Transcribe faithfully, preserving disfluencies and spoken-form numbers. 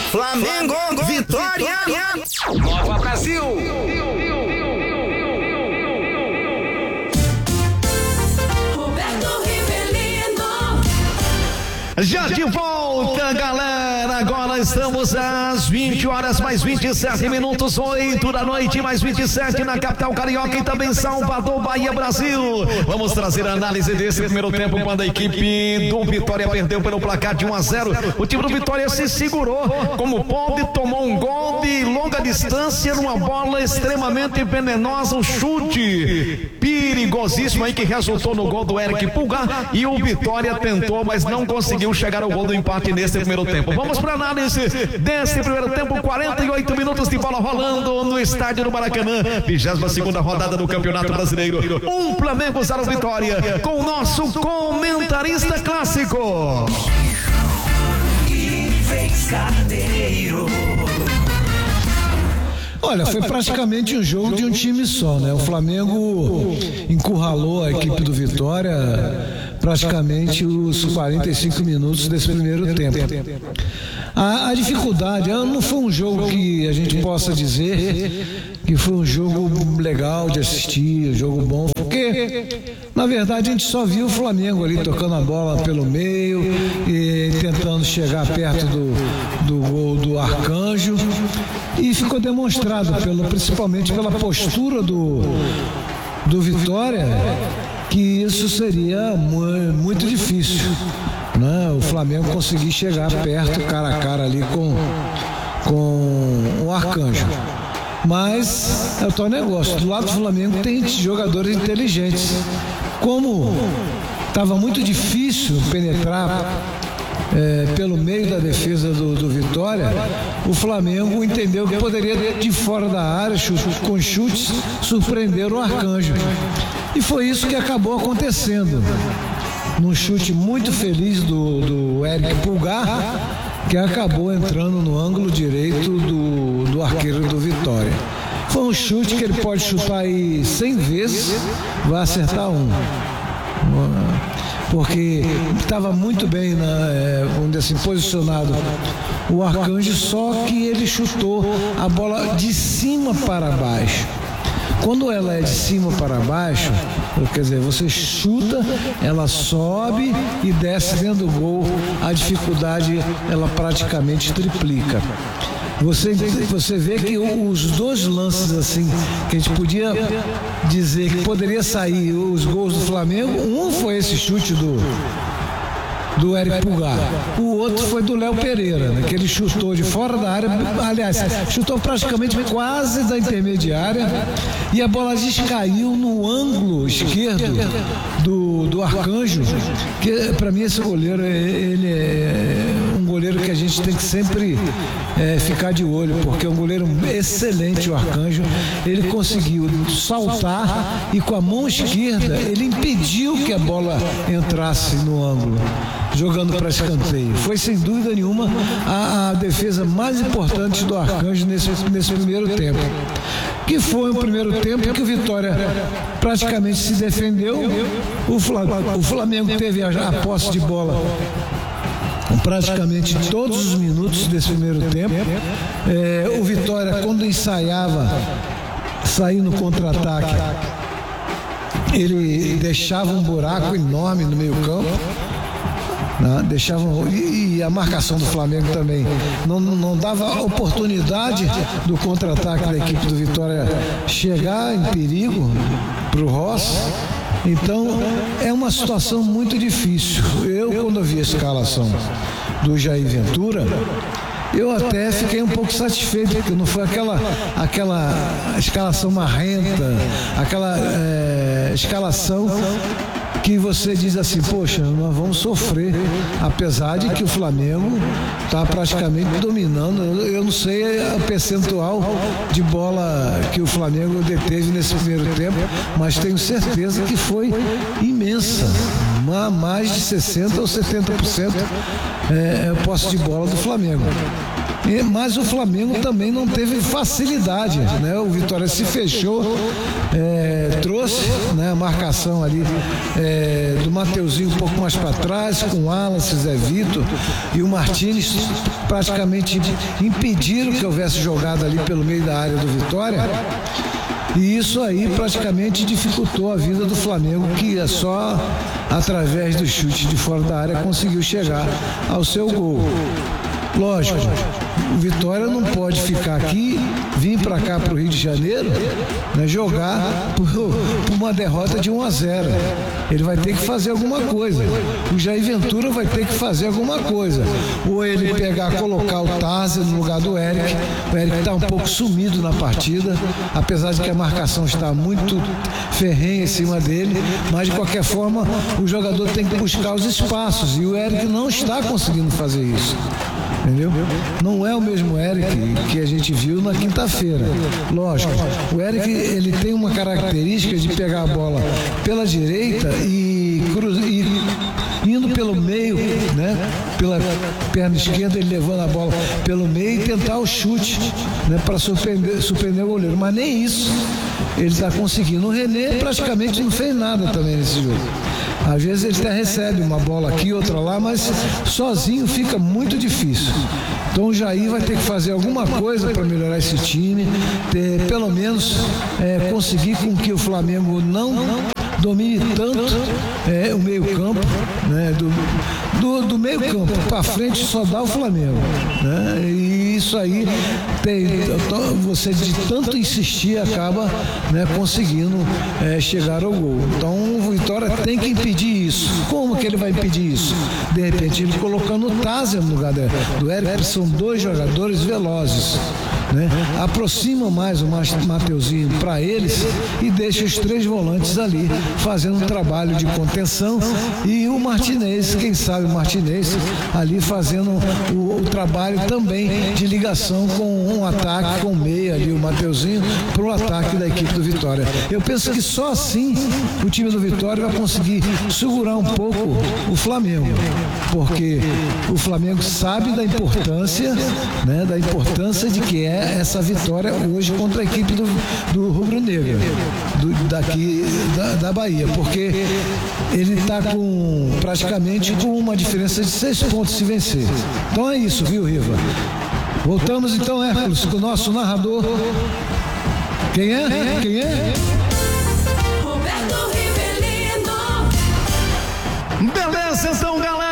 Flamengo, vitória! Nova Brasil! Já de volta, galera. Agora estamos às vinte horas mais vinte e sete minutos, oito da noite mais vinte e sete na capital carioca e também Salvador, Bahia, Brasil. Vamos trazer a análise desse primeiro tempo quando a equipe do Vitória perdeu pelo placar de um a zero. O time do Vitória se segurou como pôde, tomou um gol de longa distância numa bola extremamente venenosa, um chute perigosíssimo aí que resultou no gol do Eric Pulgar, e o Vitória tentou, mas não conseguiu chegar ao gol do empate nesse primeiro tempo. Vamos para a análise desse primeiro tempo, quarenta e oito minutos de bola rolando no estádio do Maracanã, vigésima segunda rodada do Campeonato Brasileiro. Um Flamengo, zero Vitória, com o nosso comentarista clássico Ives Carneiro. Olha, foi praticamente um jogo de um time só, né? O Flamengo encurralou a equipe do Vitória praticamente os quarenta e cinco minutos desse primeiro tempo. A, a dificuldade, não foi um jogo que a gente possa dizer que foi um jogo legal de assistir, um jogo bom, porque na verdade a gente só viu o Flamengo ali tocando a bola pelo meio e tentando chegar perto do, do gol do Arcanjo, e ficou demonstrado pelo, principalmente pela postura do, do Vitória, que isso seria muito difícil, né? O Flamengo conseguir chegar perto, cara a cara ali com, com o Arcanjo. Mas é o tal negócio, do lado do Flamengo tem jogadores inteligentes. Como estava muito difícil penetrar é, pelo meio da defesa do, do Vitória, o Flamengo entendeu que poderia, de fora da área, chute, com chutes, surpreender o Arcanjo. E foi isso que acabou acontecendo. Num chute muito feliz do, do Eric Pulgar, que acabou entrando no ângulo direito do, do arqueiro do Vitória. Foi um chute que ele pode chutar aí cem vezes, vai acertar um. Porque estava muito bem, na, é, vamos dizer assim, posicionado o Arcanjo, só que ele chutou a bola de cima para baixo. Quando ela é de cima para baixo, quer dizer, você chuta, ela sobe e desce dentro do gol, a dificuldade ela praticamente triplica. Você, você vê que os dois lances assim, que a gente podia dizer que poderia sair os gols do Flamengo, um foi esse chute do do Eric Pulgar, o outro foi do Léo Pereira, né, que ele chutou de fora da área, aliás, chutou praticamente quase da intermediária, e a bola descaiu no ângulo esquerdo do, do Arcanjo, que para mim esse goleiro, ele é um goleiro que a gente tem que sempre é, ficar de olho, porque é um goleiro excelente, o Arcanjo. Ele conseguiu saltar e com a mão esquerda ele impediu que a bola entrasse no ângulo, jogando para escanteio. Foi sem dúvida nenhuma a, a defesa mais importante do Arcanjo nesse, nesse primeiro tempo, que foi um primeiro tempo que o Vitória praticamente se defendeu. O Flamengo, o Flamengo teve a, a posse de bola praticamente todos os minutos desse primeiro tempo. É, o Vitória, quando ensaiava sair no contra-ataque, ele deixava um buraco enorme no meio campo, né? Deixava, e, e a marcação do Flamengo também não, não dava oportunidade do contra-ataque da equipe do Vitória chegar em perigo para o Ross. Então é uma situação muito difícil. Eu, quando eu vi a escalação do Jair Ventura, eu até fiquei um pouco satisfeito, porque não foi aquela, aquela escalação marrenta, aquela é, escalação que você diz assim, poxa, nós vamos sofrer, apesar de que o Flamengo está praticamente dominando. Eu não sei o percentual de bola que o Flamengo deteve nesse primeiro tempo, mas tenho certeza que foi imensa, mais de sessenta ou setenta por cento é, é posse de bola do Flamengo. E, mas o Flamengo também não teve facilidade, né? O Vitória se fechou, é, trouxe, né, a marcação ali é, do Mateuzinho um pouco mais para trás, com o Wallace, Zé Vitor e o Martínez praticamente impediram que houvesse jogada ali pelo meio da área do Vitória. E isso aí praticamente dificultou a vida do Flamengo, que é só através do chute de fora da área conseguiu chegar ao seu gol. Lógico, o Vitória não pode ficar aqui, vir para cá para o Rio de Janeiro, né, jogar por, por uma derrota de um a zero. Ele vai ter que fazer alguma coisa. O Jair Ventura vai ter que fazer alguma coisa. Ou ele pegar, colocar o Tarzan no lugar do Eric. O Eric está um pouco sumido na partida, apesar de que a marcação está muito ferrenha em cima dele, mas de qualquer forma o jogador tem que buscar os espaços e o Eric não está conseguindo fazer isso. Entendeu? Não é o mesmo Eric que a gente viu na quinta-feira. Lógico, o Eric ele tem uma característica de pegar a bola pela direita e, cruz, e indo pelo meio, né? Pela perna esquerda, ele levando a bola pelo meio e tentar o chute, né? Para surpreender, surpreender o goleiro. Mas nem isso ele está conseguindo. O René praticamente não fez nada também nesse jogo. Às vezes ele até recebe uma bola aqui, outra lá, mas sozinho fica muito difícil. Então o Jair vai ter que fazer alguma coisa para melhorar esse time, ter, pelo menos é, conseguir com que o Flamengo não domine tanto é, o meio campo, né? Do, do, do meio campo para frente só dá o Flamengo, né? E isso aí tem, você de tanto insistir acaba, né, conseguindo é, chegar ao gol. Então o Vitória tem que impedir isso. Como que ele vai impedir isso? De repente ele colocando o Tarzan no lugar do Eric, são dois jogadores velozes, né? Aproxima mais o Mateuzinho para eles e deixa os três volantes ali fazendo um trabalho de contenção e o Martinez, quem sabe o Martinez ali fazendo o, o trabalho também de ligação com um ataque, com o meia ali, o Mateuzinho, para o ataque da equipe do Vitória. Eu penso que só assim o time do Vitória vai conseguir segurar um pouco o Flamengo, porque o Flamengo sabe da importância, né, da importância de que é essa vitória hoje contra a equipe do, do Rubro Negro, do, daqui da, da Bahia, porque ele está com praticamente com uma diferença de seis pontos se vencer. Então é isso, viu, Riva? Voltamos então, Hércules, com o nosso narrador. Quem é? Quem é? Roberto Rivelino. Beleza, então, galera.